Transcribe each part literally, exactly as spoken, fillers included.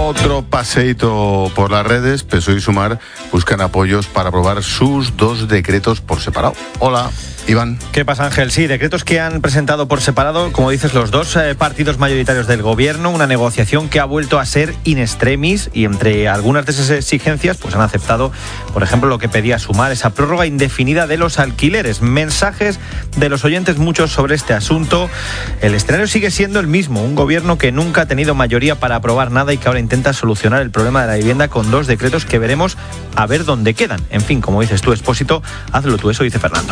Otro paseíto por las redes. P S O E y Sumar buscan apoyos para aprobar sus dos decretos por separado. Hola, Iván. ¿Qué pasa, Ángel? Sí, decretos que han presentado por separado, como dices, los dos eh, partidos mayoritarios del gobierno, una negociación que ha vuelto a ser in extremis, y entre algunas de esas exigencias pues han aceptado, por ejemplo, lo que pedía Sumar, esa prórroga indefinida de los alquileres. Mensajes de los oyentes muchos sobre este asunto. El escenario sigue siendo el mismo, un gobierno que nunca ha tenido mayoría para aprobar nada y que ahora intenta solucionar el problema de la vivienda con dos decretos que veremos a ver dónde quedan. En fin, como dices tú, Expósito, hazlo tú, eso dice Fernando.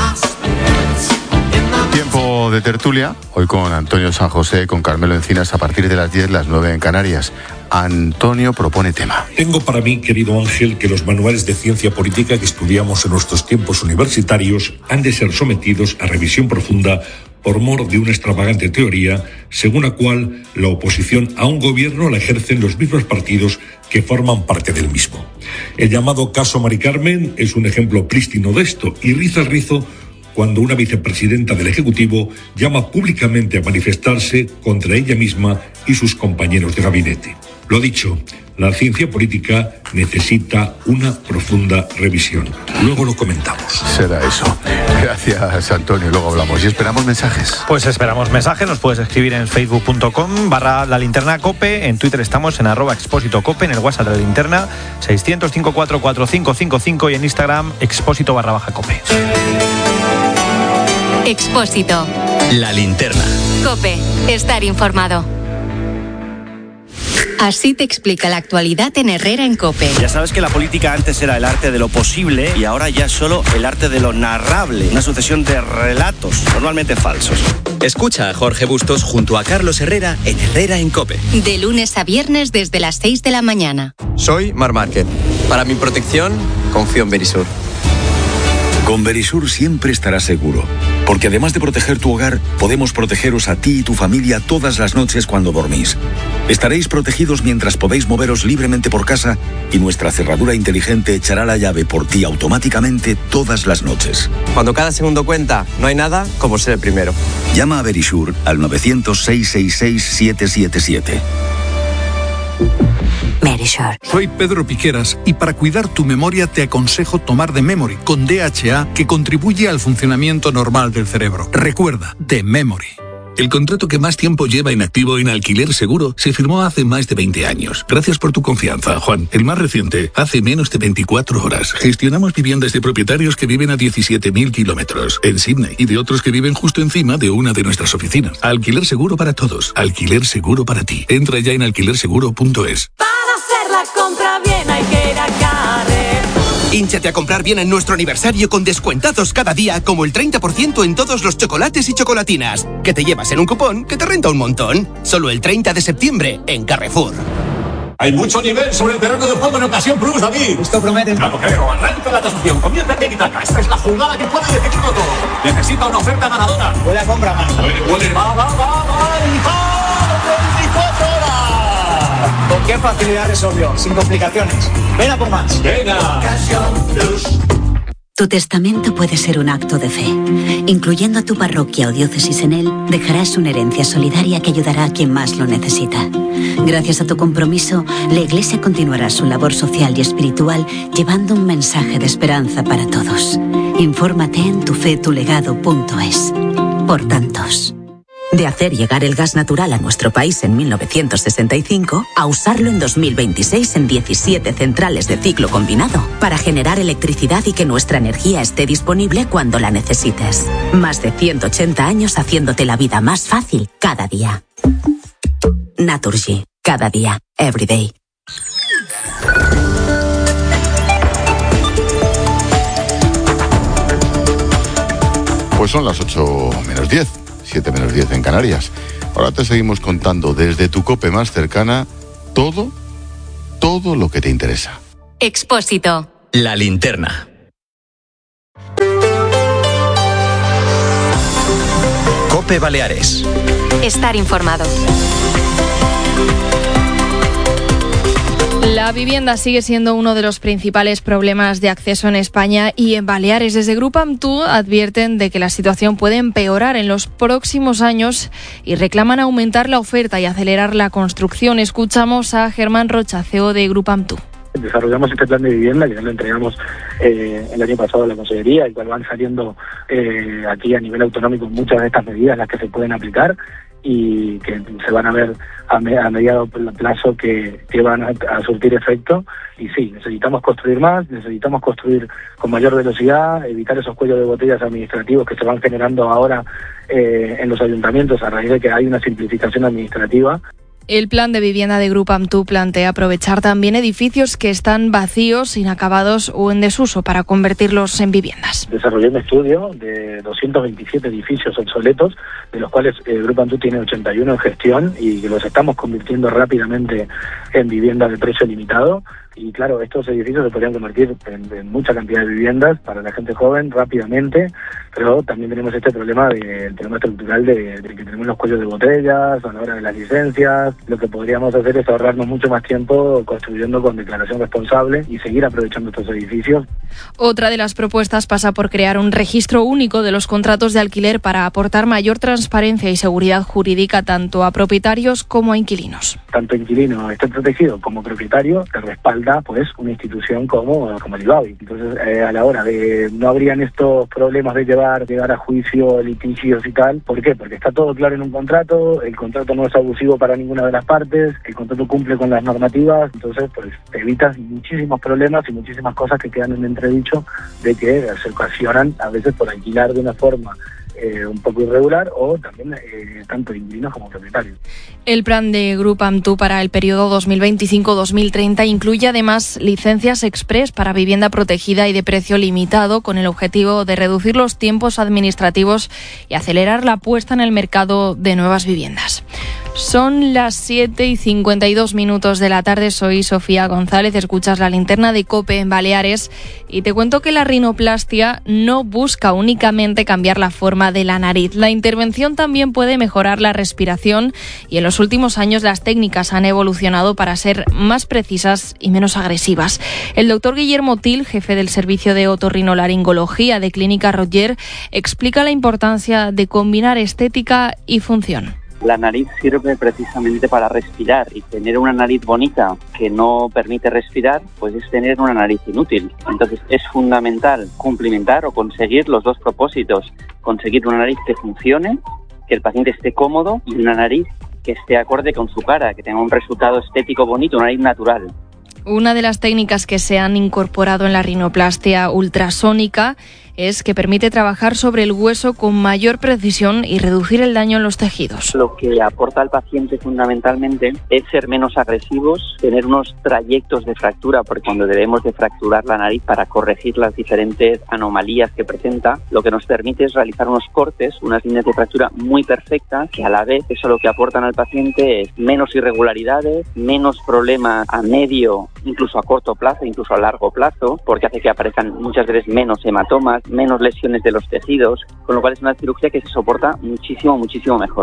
Tiempo de tertulia, hoy con Antonio San José, con Carmelo Encinas, a partir de las diez, las nueve en Canarias. Antonio propone tema. Tengo para mí, querido Ángel, que los manuales de ciencia política que estudiamos en nuestros tiempos universitarios han de ser sometidos a revisión profunda por mor de una extravagante teoría según la cual la oposición a un gobierno la ejercen los mismos partidos que forman parte del mismo. El llamado caso Mari Carmen es un ejemplo prístino de esto, y riza el rizo cuando una vicepresidenta del Ejecutivo llama públicamente a manifestarse contra ella misma y sus compañeros de gabinete. Lo dicho, la ciencia política necesita una profunda revisión. Luego lo comentamos. Será eso. Gracias, Antonio. Luego hablamos. Y esperamos mensajes. Pues esperamos mensajes. Nos puedes escribir en facebook punto com barra la linterna cope. En Twitter estamos en arroba expósito cope. En el WhatsApp de la linterna seiscientos cincuenta y cuatro cuarenta y cinco cincuenta y cinco. Y en Instagram expósito barra baja cope. Expósito. La linterna. Cope. Estar informado. Así te explica la actualidad en Herrera en COPE. Ya sabes que la política antes era el arte de lo posible y ahora ya es solo el arte de lo narrable. Una sucesión de relatos, normalmente falsos. Escucha a Jorge Bustos junto a Carlos Herrera en Herrera en COPE. De lunes a viernes desde las seis de la mañana. Soy Mar Márquez. Para mi protección, confío en Verisur. Con Verisur siempre estarás seguro, porque además de proteger tu hogar, podemos protegeros a ti y tu familia todas las noches cuando dormís. Estaréis protegidos mientras podéis moveros libremente por casa y nuestra cerradura inteligente echará la llave por ti automáticamente todas las noches. Cuando cada segundo cuenta, no hay nada como ser el primero. Llama a Verisur al novecientos, seiscientos sesenta y seis, setecientos setenta y siete. Merisure. Soy Pedro Piqueras y para cuidar tu memoria te aconsejo tomar The Memory con D H A, que contribuye al funcionamiento normal del cerebro. Recuerda, The Memory. El contrato que más tiempo lleva inactivo en Alquiler Seguro se firmó hace más de veinte años. Gracias por tu confianza, Juan. El más reciente, hace menos de veinticuatro horas. Gestionamos viviendas de propietarios que viven a diecisiete mil kilómetros en Sydney y de otros que viven justo encima de una de nuestras oficinas. Alquiler Seguro para todos. Alquiler Seguro para ti. Entra ya en alquiler seguro punto es. Para hacer la compra bien hay que ir a Carrefour. Hínchate a comprar bien en nuestro aniversario con descuentazos cada día, como el treinta por ciento en todos los chocolates y chocolatinas, que te llevas en un cupón que te renta un montón. Solo el treinta de septiembre en Carrefour. Hay mucho nivel sobre el terreno de juego en Ocasión Plus, David. Esto promete. Claro, creo. Arranca la tasación. Comienza en Tiki-Taka. Esta es la jugada que puede decidirlo todo. Necesita una oferta ganadora. Huele a compra más. Huele, huele. Va, va, va, va. veinticuatro horas. ¿Con qué facilidad resolvió? Sin complicaciones. Ven a por más. Venga. Ocasión Plus. Tu testamento puede ser un acto de fe. Incluyendo a tu parroquia o diócesis en él, dejarás una herencia solidaria que ayudará a quien más lo necesita. Gracias a tu compromiso, la Iglesia continuará su labor social y espiritual llevando un mensaje de esperanza para todos. Infórmate en tufetulegado punto es. Por tantos. De hacer llegar el gas natural a nuestro país en mil novecientos sesenta y cinco a usarlo en dos mil veintiséis en diecisiete centrales de ciclo combinado para generar electricidad y que nuestra energía esté disponible cuando la necesites. Más de ciento ochenta años haciéndote la vida más fácil cada día. Naturgy. Cada día. Every day. Pues son las ocho menos diez. siete menos diez en Canarias. Ahora te seguimos contando desde tu COPE más cercana todo, todo lo que te interesa. Expósito. La linterna. COPE Baleares. Estar informado. La La vivienda sigue siendo uno de los principales problemas de acceso en España y en Baleares. Desde Grupo Amtu advierten de que la situación puede empeorar en los próximos años y reclaman aumentar la oferta y acelerar la construcción. Escuchamos a Germán Rocha, C E O de Grupo Amtu. Desarrollamos este plan de vivienda que ya lo entregamos eh, el año pasado a la Consellería, y cual van saliendo eh, aquí a nivel autonómico muchas de estas medidas las que se pueden aplicar y que se van a ver a, me, a mediado plazo que, que van a, a surtir efecto. Y sí, necesitamos construir más, necesitamos construir con mayor velocidad, evitar esos cuellos de botellas administrativos que se van generando ahora eh, en los ayuntamientos a raíz de que hay una simplificación administrativa. El plan de vivienda de Grupo Amtu plantea aprovechar también edificios que están vacíos, inacabados o en desuso para convertirlos en viviendas. Desarrollé un estudio de doscientos veintisiete edificios obsoletos, de los cuales el Grupo Amtu tiene ochenta y uno en gestión y que los estamos convirtiendo rápidamente en viviendas de precio limitado. Y claro, estos edificios se podrían convertir en, en mucha cantidad de viviendas para la gente joven rápidamente, pero también tenemos este problema del problema estructural de, de que tenemos los cuellos de botellas a la hora de las licencias. Lo que podríamos hacer es ahorrarnos mucho más tiempo construyendo con declaración responsable y seguir aprovechando estos edificios. Otra de las propuestas pasa por crear un registro único de los contratos de alquiler para aportar mayor transparencia y seguridad jurídica tanto a propietarios como a inquilinos. Tanto inquilino esté protegido como propietario te respalda pues una institución como, como el IBABI. Entonces, eh, a la hora de no habrían estos problemas de llevar, llegar a juicio, litigios y tal. ¿Por qué? Porque está todo claro en un contrato, el contrato no es abusivo para ninguna de las partes, el contrato cumple con las normativas, entonces pues te evitas muchísimos problemas y muchísimas cosas que quedan en entredicho de que se ocasionan a veces por alquilar de una forma Eh, un poco irregular o también eh, tanto inquilinos como propietarios. El plan de Grupo Amtu para el periodo dos mil veinticinco a dos mil treinta incluye además licencias express para vivienda protegida y de precio limitado, con el objetivo de reducir los tiempos administrativos y acelerar la puesta en el mercado de nuevas viviendas. Son las siete y cincuenta y dos minutos de la tarde. Soy Sofía González, escuchas la linterna de COPE en Baleares y te cuento que la rinoplastia no busca únicamente cambiar la forma de la nariz. La intervención también puede mejorar la respiración y en los últimos años las técnicas han evolucionado para ser más precisas y menos agresivas. El doctor Guillermo Til, jefe del servicio de otorrinolaringología de Clínica Roger, explica la importancia de combinar estética y función. La nariz sirve precisamente para respirar, y tener una nariz bonita que no permite respirar, pues es tener una nariz inútil. Entonces es fundamental cumplimentar o conseguir los dos propósitos: conseguir una nariz que funcione, que el paciente esté cómodo, y una nariz que esté acorde con su cara, que tenga un resultado estético bonito, una nariz natural. Una de las técnicas que se han incorporado en la rinoplastia ultrasónica es que permite trabajar sobre el hueso con mayor precisión y reducir el daño en los tejidos. Lo que aporta al paciente fundamentalmente es ser menos agresivos, tener unos trayectos de fractura, porque cuando debemos de fracturar la nariz para corregir las diferentes anomalías que presenta, lo que nos permite es realizar unos cortes, unas líneas de fractura muy perfectas, que a la vez eso lo que aportan al paciente es menos irregularidades, menos problemas a medio, incluso a corto plazo, incluso a largo plazo, porque hace que aparezcan muchas veces menos hematomas, menos lesiones de los tejidos, con lo cual es una cirugía que se soporta muchísimo, muchísimo mejor.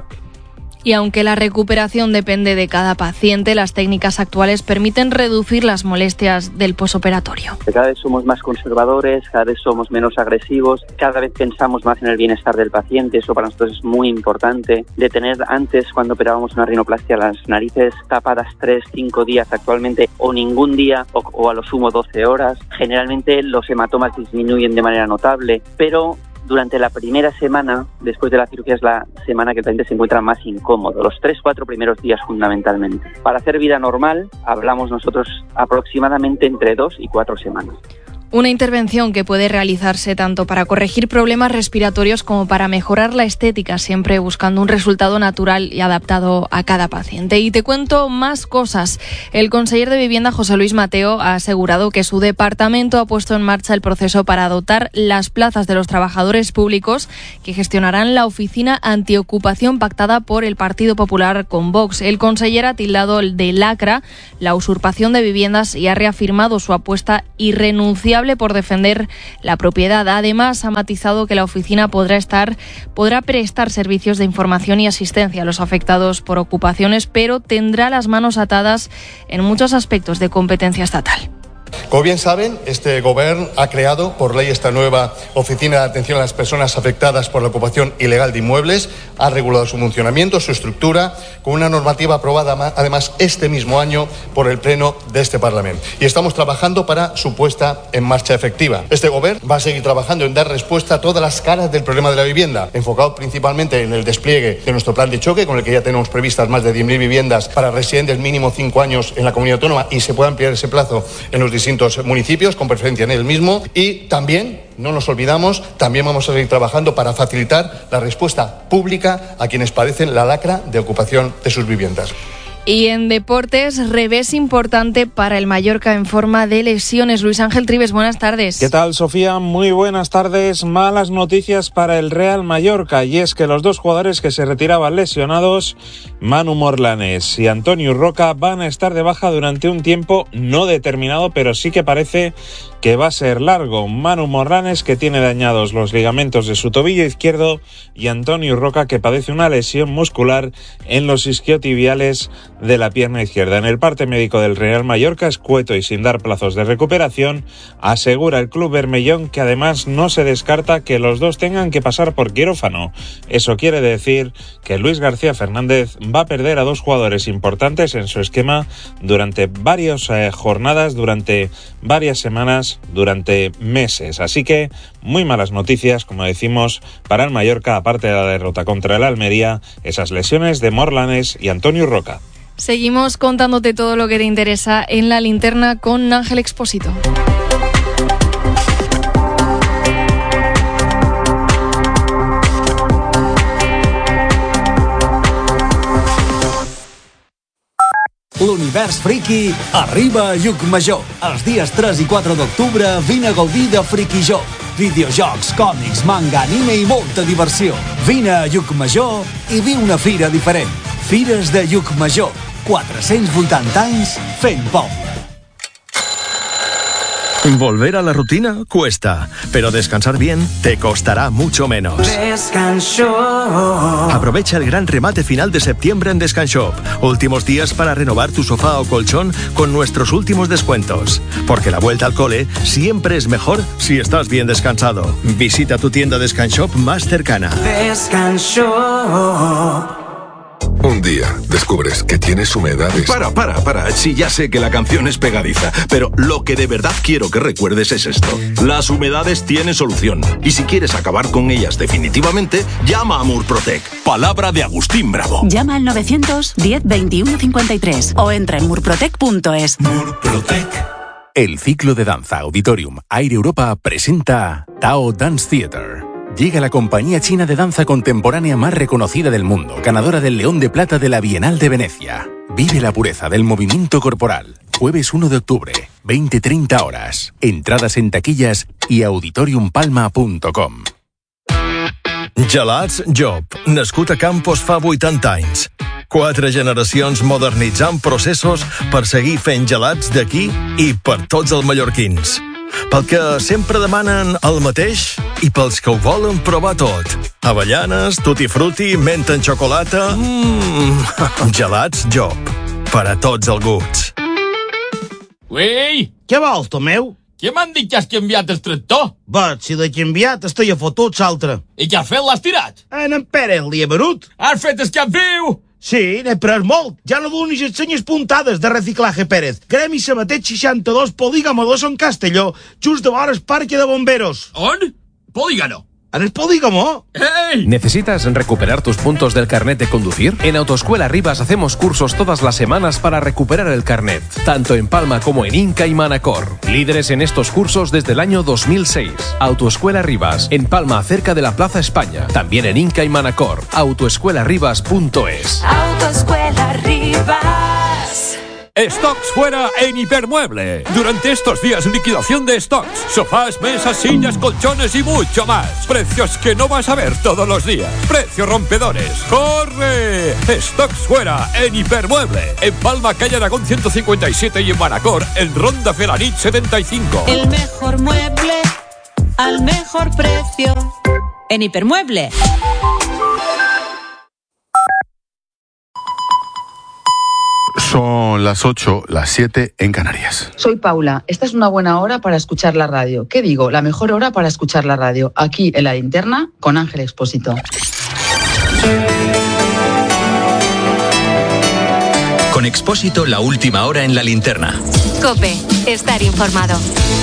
Y aunque la recuperación depende de cada paciente, las técnicas actuales permiten reducir las molestias del posoperatorio. Cada vez somos más conservadores, cada vez somos menos agresivos, cada vez pensamos más en el bienestar del paciente. Eso para nosotros es muy importante. De tener antes, cuando operábamos una rinoplastia, las narices tapadas tres, cinco días actualmente, o ningún día, o, o a lo sumo doce horas. Generalmente los hematomas disminuyen de manera notable, pero durante la primera semana, después de la cirugía, es la semana que el paciente se encuentra más incómodo, los tres, cuatro primeros días fundamentalmente. Para hacer vida normal, hablamos nosotros aproximadamente entre dos y cuatro semanas. Una intervención que puede realizarse tanto para corregir problemas respiratorios como para mejorar la estética, siempre buscando un resultado natural y adaptado a cada paciente. Y te cuento más cosas. El conseller de Vivienda, José Luis Mateo, ha asegurado que su departamento ha puesto en marcha el proceso para dotar las plazas de los trabajadores públicos que gestionarán la oficina antiocupación pactada por el Partido Popular con Vox. El conseller ha tildado de lacra la usurpación de viviendas y ha reafirmado su apuesta irrenunciable incansable por defender la propiedad. Además, ha matizado que la oficina podrá estar, podrá prestar servicios de información y asistencia a los afectados por ocupaciones, pero tendrá las manos atadas en muchos aspectos de competencia estatal. Como bien saben, este Govern ha creado por ley esta nueva Oficina de Atención a las Personas Afectadas por la Ocupación Ilegal de Inmuebles, ha regulado su funcionamiento, su estructura, con una normativa aprobada además este mismo año por el Pleno de este Parlamento. Y estamos trabajando para su puesta en marcha efectiva. Este Govern va a seguir trabajando en dar respuesta a todas las caras del problema de la vivienda, enfocado principalmente en el despliegue de nuestro plan de choque, con el que ya tenemos previstas más de diez mil viviendas para residentes mínimo cinco años en la comunidad autónoma, y se puede ampliar ese plazo en los distintos municipios, con preferencia en el mismo. Y también, no nos olvidamos, también vamos a seguir trabajando para facilitar la respuesta pública a quienes padecen la lacra de ocupación de sus viviendas. Y en deportes, revés importante para el Mallorca en forma de lesiones. Luis Ángel Trives, buenas tardes. ¿Qué tal, Sofía? Muy buenas tardes. Malas noticias para el Real Mallorca, y es que los dos jugadores que se retiraban lesionados, Manu Morlanes y Antonio Roca, van a estar de baja durante un tiempo no determinado, pero sí que parece que va a ser largo. Manu Morlanes, que tiene dañados los ligamentos de su tobillo izquierdo, y Antonio Roca, que padece una lesión muscular en los isquiotibiales de la pierna izquierda. En el parte médico del Real Mallorca, escueto y sin dar plazos de recuperación, asegura el club bermellón que además no se descarta que los dos tengan que pasar por quirófano. Eso quiere decir que Luis García Fernández va a perder a dos jugadores importantes en su esquema durante varias eh, jornadas, durante varias semanas, durante meses. Así que muy malas noticias, como decimos, para el Mallorca, aparte de la derrota contra el Almería, esas lesiones de Morlanes y Antonio Roca. Seguimos contándote todo lo que te interesa en la linterna con Ángel Expósito. L'univers friki arriba a Llucmajor. Els dies tres i quatre d'octubre vine a gaudir de Frikijor. Videojocs, còmics, manga, anime i molta diversió. Vine a Llucmajor i viu una fira diferent. Fires de Llucmajor. cuatrocientos vuitanta anys fent poble. Volver a la rutina cuesta, pero descansar bien te costará mucho menos. Descanshop. Aprovecha el gran remate final de septiembre en Descanshop. Últimos días para renovar tu sofá o colchón con nuestros últimos descuentos. Porque la vuelta al cole siempre es mejor si estás bien descansado. Visita tu tienda Descanshop más cercana. Descanshop. Un día descubres que tienes humedades. Para, para, para. Sí, ya sé que la canción es pegadiza, pero lo que de verdad quiero que recuerdes es esto. Las humedades tienen solución. Y si quieres acabar con ellas definitivamente, llama a Murprotec. Palabra de Agustín Bravo. Llama al novecientos diez veintiuno cincuenta y tres o entra en murprotec punto es. Murprotec. El ciclo de danza Auditorium Air Europa presenta Tao Dance Theater. Llega la compañía china de danza contemporánea más reconocida del mundo, ganadora del León de Plata de la Bienal de Venecia. Vive la pureza del movimiento corporal. Jueves uno de octubre, veinte treinta horas. Entradas en taquillas y auditorium palma punto com. Gelats Job, nascut a Campos fa vuitanta anys. Quatre generacions modernitzant processos per seguir fent gelats d'aquí i per tots els mallorquins. Pel que sempre demanen el mateix i pels que ho volen provar tot. Avellanes, tutti frutti, menta en xocolata... Mmm... Gelats Job. Per a tots els gusts. Ui! Què vols, Tomeu? Què m'han dit que has canviat el tractor? Va, si l'he canviat, estic a fotut l'altre. I què has fet? L'has tirat? En en Pere l'hi he venut. Has fet el cap viu? Sí, n'he pres molt. Ja no donis les senyes puntades de Reciclaje Pérez. Gremi Sabatet seixanta-dos, Polígamo dos en Castelló, just de vora el Parque de Bomberos. On? Polígamo. ¿En el Polígamo? ¡Hey! ¿Necesitas recuperar tus puntos del carnet de conducir? En Autoescuela Rivas hacemos cursos todas las semanas para recuperar el carnet, tanto en Palma como en Inca y Manacor. Líderes en estos cursos desde el año dos mil seis. Autoescuela Rivas, en Palma, cerca de la Plaza España. También en Inca y Manacor. autoescuela rivas punto es. Autoescuela Rivas. Stocks fuera en Hipermueble. Durante estos días, liquidación de stocks. Sofás, mesas, sillas, colchones y mucho más. Precios que no vas a ver todos los días. Precios rompedores. ¡Corre! Stocks fuera en Hipermueble. En Palma, calle Aragón ciento cincuenta y siete y en Manacor, en Ronda Felanich setenta y cinco. El mejor mueble al mejor precio en Hipermueble. Son las ocho, las siete en Canarias. Soy Paula. Esta es una buena hora para escuchar la radio. ¿Qué digo? La mejor hora para escuchar la radio. Aquí en La Linterna con Ángel Expósito. Con Expósito, la última hora en La Linterna. COPE. Estar informado.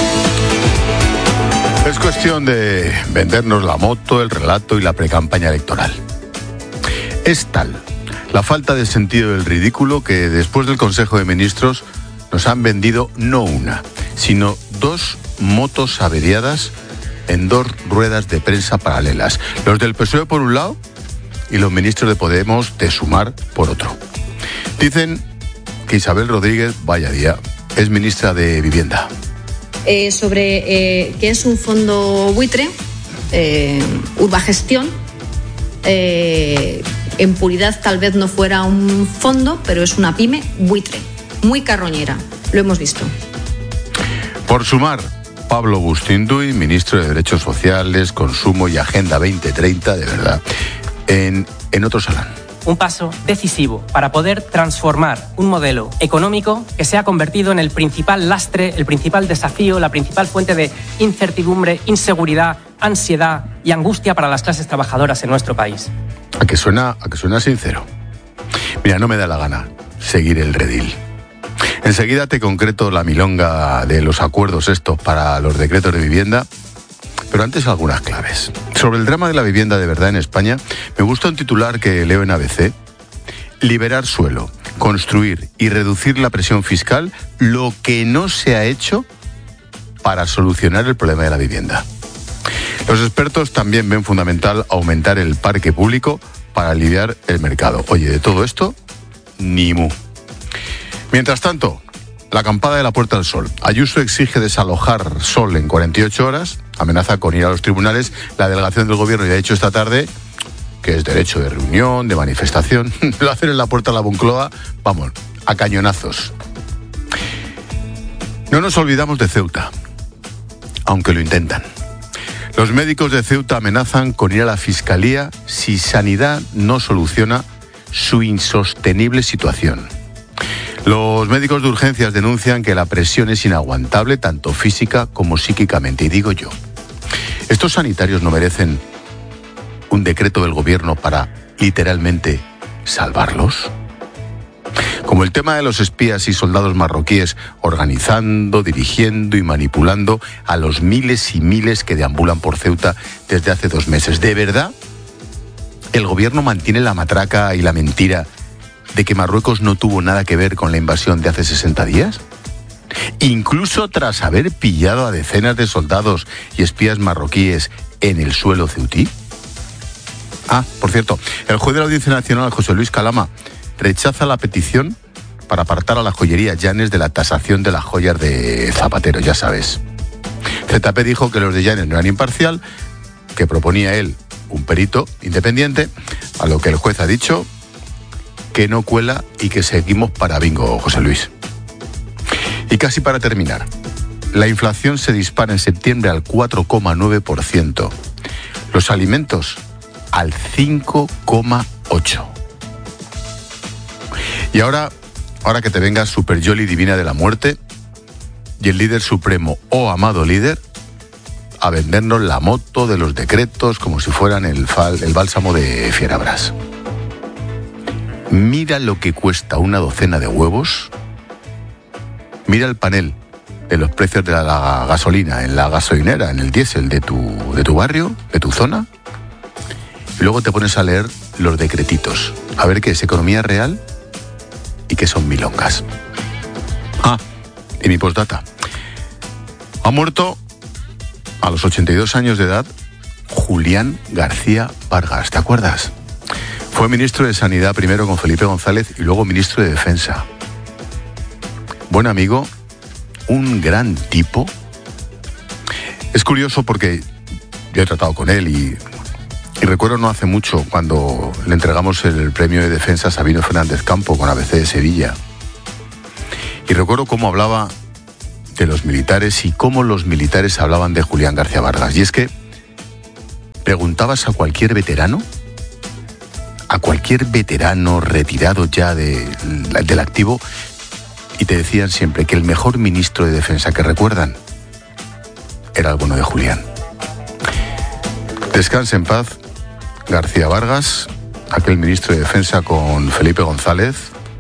Es cuestión de vendernos la moto, el relato y la precampaña electoral. Es tal la falta de sentido del ridículo que después del Consejo de Ministros nos han vendido no una, sino dos motos averiadas en dos ruedas de prensa paralelas. Los del P S O E por un lado y los ministros de Podemos de Sumar por otro. Dicen que Isabel Rodríguez, vaya día, es ministra de Vivienda. Eh, sobre eh, qué es un fondo buitre, eh, Urbagestión. Eh, en puridad tal vez no fuera un fondo, pero es una pyme buitre, muy carroñera, lo hemos visto. Por Sumar, Pablo Bustinduy, ministro de Derechos Sociales, Consumo y Agenda veinte treinta, de verdad, en, en otro salón. Un paso decisivo para poder transformar un modelo económico que se ha convertido en el principal lastre, el principal desafío, la principal fuente de incertidumbre, inseguridad, ansiedad y angustia para las clases trabajadoras en nuestro país. A que suena, a que suena sincero. Mira, no me da la gana seguir el redil. Enseguida te concreto la milonga de los acuerdos estos para los decretos de vivienda, pero antes algunas claves. Sobre el drama de la vivienda de verdad en España, me gusta un titular que leo en A B C. Liberar suelo, construir y reducir la presión fiscal, lo que no se ha hecho para solucionar el problema de la vivienda. Los expertos también ven fundamental aumentar el parque público para aliviar el mercado. Oye, de todo esto, ni mu. Mientras tanto, la acampada de la Puerta del Sol. Ayuso exige desalojar Sol en cuarenta y ocho horas, amenaza con ir a los tribunales. La delegación del gobierno ya ha dicho esta tarde que es derecho de reunión, de manifestación. Lo hacen en la Puerta de la Moncloa, vamos, a cañonazos. No nos olvidamos de Ceuta, aunque lo intentan. Los médicos de Ceuta amenazan con ir a la Fiscalía si Sanidad no soluciona su insostenible situación. Los médicos de urgencias denuncian que la presión es inaguantable, tanto física como psíquicamente. Y digo yo, ¿estos sanitarios no merecen un decreto del gobierno para, literalmente, salvarlos? Como el tema de los espías y soldados marroquíes organizando, dirigiendo y manipulando a los miles y miles que deambulan por Ceuta desde hace dos meses. ¿De verdad el gobierno mantiene la matraca y la mentira de que Marruecos no tuvo nada que ver con la invasión de hace sesenta días? Incluso tras haber pillado a decenas de soldados y espías marroquíes en el suelo ceutí. Ah, por cierto, el juez de la Audiencia Nacional, José Luis Calama, rechaza la petición para apartar a la joyería Llanes de la tasación de las joyas de Zapatero, ya sabes. Z P dijo que los de Llanes no eran imparcial, que proponía él un perito independiente, a lo que el juez ha dicho que no cuela y que seguimos para bingo, José Luis. Y casi para terminar, la inflación se dispara en septiembre al cuatro coma nueve por ciento, los alimentos al cinco coma ocho por ciento. Y ahora, ahora que te venga Super Yoli Divina de la Muerte y el líder supremo, oh amado líder, a vendernos la moto de los decretos como si fueran el, fal, el bálsamo de Fierabras. Mira lo que cuesta una docena de huevos. Mira el panel de los precios de la, la gasolina en la gasolinera, en el diésel de tu, de tu barrio, de tu zona. Y luego te pones a leer los decretitos. A ver qué es economía real y qué son milongas. Ah, y mi postdata. Ha muerto a los ochenta y dos años de edad Julián García Vargas, ¿te acuerdas? Fue ministro de Sanidad primero con Felipe González y luego ministro de Defensa. buen amigo, un gran tipo. Es curioso porque yo he tratado con él y, y recuerdo no hace mucho cuando le entregamos el premio de defensa a Sabino Fernández Campo con A B C de Sevilla. Y recuerdo cómo hablaba de los militares y cómo los militares hablaban de Julián García Vargas. Y es que preguntabas a cualquier veterano, a cualquier veterano retirado ya de, del activo, y te decían siempre que el mejor ministro de defensa que recuerdan era el bueno de Julián. Descanse en paz, García Vargas, aquel ministro de defensa con Felipe González,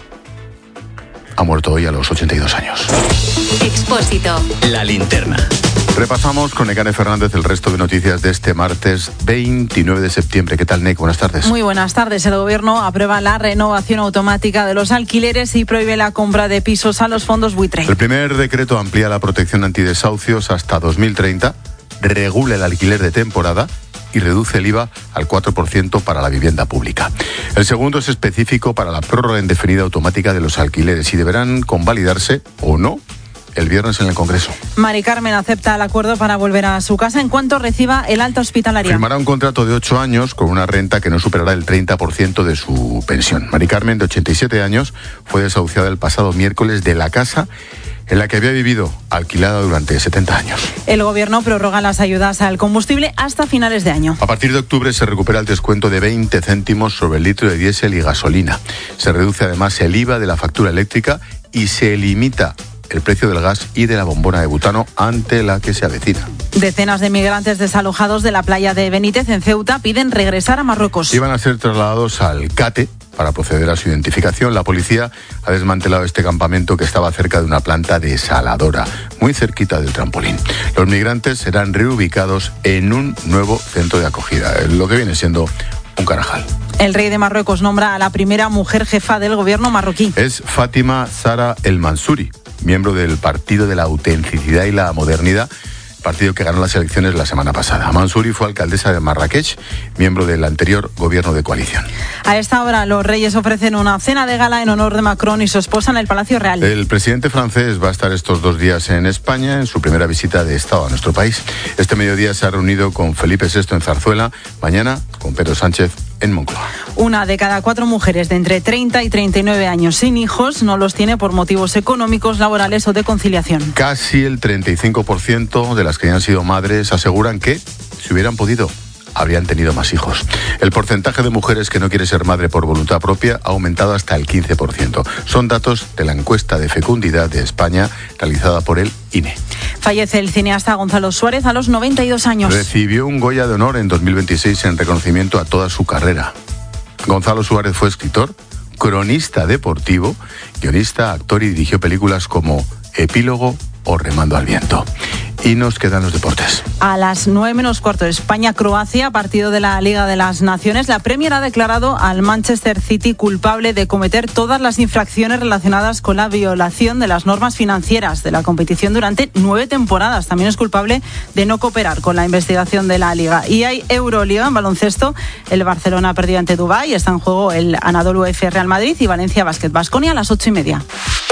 ha muerto hoy a los ochenta y dos años. Expósito. La linterna. Repasamos con Nekane Fernández el resto de noticias de este martes veintinueve de septiembre. ¿Qué tal, Nek? Buenas tardes. Muy buenas tardes. El Gobierno aprueba la renovación automática de los alquileres y prohíbe la compra de pisos a los fondos buitre. El primer decreto amplía la protección antidesahucios hasta dos mil treinta, regula el alquiler de temporada y reduce el I V A al cuatro por ciento para la vivienda pública. El segundo es específico para la prórroga indefinida automática de los alquileres y deberán convalidarse o no el viernes en el Congreso. Mari Carmen acepta el acuerdo para volver a su casa en cuanto reciba el alta hospitalaria. Firmará un contrato de ocho años con una renta que no superará el treinta por ciento de su pensión. Mari Carmen, de ochenta y siete años, fue desahuciada el pasado miércoles de la casa en la que había vivido, alquilada durante setenta años. El Gobierno prorroga las ayudas al combustible hasta finales de año. A partir de octubre se recupera el descuento de veinte céntimos sobre el litro de diésel y gasolina. Se reduce además el I V A de la factura eléctrica y se limita el precio del gas y de la bombona de butano ante la que se avecina. Decenas de migrantes desalojados de la playa de Benítez en Ceuta piden regresar a Marruecos. Iban a ser trasladados al CATE para proceder a su identificación. La policía ha desmantelado este campamento que estaba cerca de una planta desaladora, muy cerquita del trampolín. Los migrantes serán reubicados en un nuevo centro de acogida, lo que viene siendo un Carajal. El rey de Marruecos nombra a la primera mujer jefa del gobierno marroquí. Es Fátima Zahra El Mansouri, miembro del Partido de la Autenticidad y la Modernidad, partido que ganó las elecciones la semana pasada. Mansouri fue alcaldesa de Marrakech, miembro del anterior gobierno de coalición. A esta hora los reyes ofrecen una cena de gala en honor de Macron y su esposa en el Palacio Real. El presidente francés va a estar estos dos días en España en su primera visita de Estado a nuestro país. Este mediodía se ha reunido con Felipe sexto en Zarzuela, mañana con Pedro Sánchez en Moncloa. Una de cada cuatro mujeres de entre treinta y treinta y nueve años sin hijos no los tiene por motivos económicos, laborales o de conciliación. Casi el treinta y cinco por ciento de las que ya han sido madres aseguran que, si hubieran podido, habrían tenido más hijos. El porcentaje de mujeres que no quiere ser madre por voluntad propia ha aumentado hasta el quince por ciento. Son datos de la encuesta de fecundidad de España realizada por el I N E. Fallece el cineasta Gonzalo Suárez a los noventa y dos años. Recibió un Goya de Honor en dos mil veintiséis en reconocimiento a toda su carrera. Gonzalo Suárez fue escritor, cronista deportivo, guionista, actor y dirigió películas como Epílogo o Remando al Viento. Y nos quedan los deportes. A las nueve menos cuarto, España-Croacia, partido de la Liga de las Naciones. La Premier ha declarado al Manchester City culpable de cometer todas las infracciones relacionadas con la violación de las normas financieras de la competición durante nueve temporadas. También es culpable de no cooperar con la investigación de la Liga. Y hay Euroliga en baloncesto. El Barcelona ha perdido ante Dubái. Está en juego el Anadolu F Real Madrid y Valencia Basket Baskonia a las ocho y media.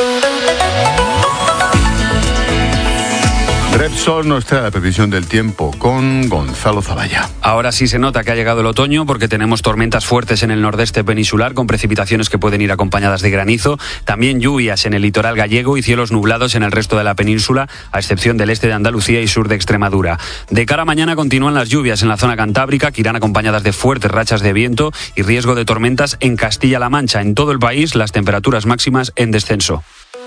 Repsol nos trae la previsión del tiempo con Gonzalo Zavalla. Ahora sí se nota que ha llegado el otoño porque tenemos tormentas fuertes en el nordeste peninsular con precipitaciones que pueden ir acompañadas de granizo, también lluvias en el litoral gallego y cielos nublados en el resto de la península, a excepción del este de Andalucía y sur de Extremadura. De cara a mañana continúan las lluvias en la zona cantábrica que irán acompañadas de fuertes rachas de viento y riesgo de tormentas en Castilla-La Mancha. En todo el país las temperaturas máximas en descenso.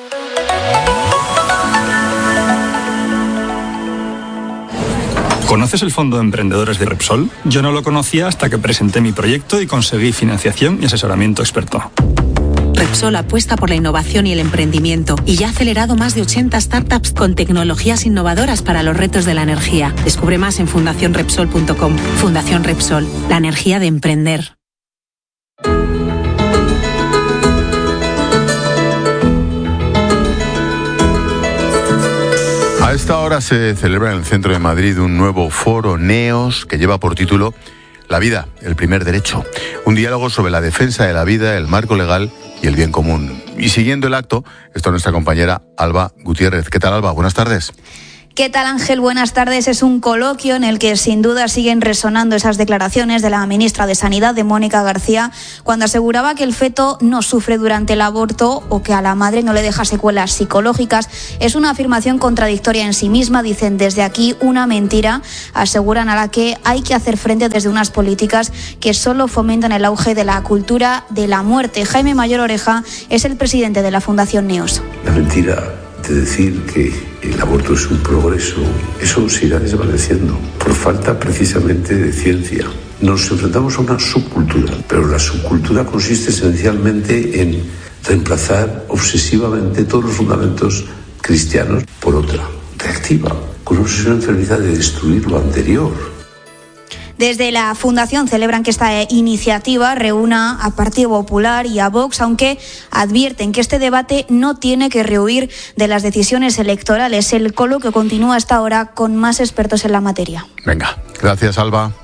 ¿Conoces el Fondo de Emprendedores de Repsol? Yo no lo conocía hasta que presenté mi proyecto y conseguí financiación y asesoramiento experto. Repsol apuesta por la innovación y el emprendimiento y ya ha acelerado más de ochenta startups con tecnologías innovadoras para los retos de la energía. Descubre más en fundación repsol punto com. Fundación Repsol, la energía de emprender. A esta hora se celebra en el centro de Madrid un nuevo foro NEOS que lleva por título La vida, el primer derecho. Un diálogo sobre la defensa de la vida, el marco legal y el bien común. Y siguiendo el acto, está nuestra compañera Alba Gutiérrez. ¿Qué tal, Alba? Buenas tardes. ¿Qué tal, Ángel? Buenas tardes. Es un coloquio en el que sin duda siguen resonando esas declaraciones de la ministra de Sanidad, de Mónica García, cuando aseguraba que el feto no sufre durante el aborto o que a la madre no le deja secuelas psicológicas. Es una afirmación contradictoria en sí misma, dicen desde aquí, una mentira, aseguran, a la que hay que hacer frente desde unas políticas que solo fomentan el auge de la cultura de la muerte. Jaime Mayor Oreja es el presidente de la Fundación Neos. La mentira de decir que el aborto es un progreso, eso se irá desvaneciendo por falta precisamente de ciencia. Nos enfrentamos a una subcultura, pero la subcultura consiste esencialmente en reemplazar obsesivamente todos los fundamentos cristianos por otra, reactiva, con una enfermedad de destruir lo anterior. Desde la Fundación celebran que esta iniciativa reúna a Partido Popular y a Vox, aunque advierten que este debate no tiene que rehuir de las decisiones electorales. El coloquio continúa hasta ahora con más expertos en la materia. Venga, gracias, Alba.